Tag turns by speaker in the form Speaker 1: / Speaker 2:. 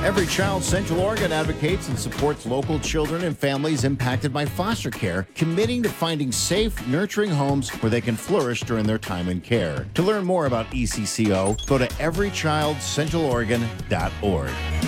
Speaker 1: Every Child Central Oregon advocates and supports local children and families impacted by foster care, committing to finding safe, nurturing homes where they can flourish during their time in care. To learn more about ECCO, go to everychildcentraloregon.org.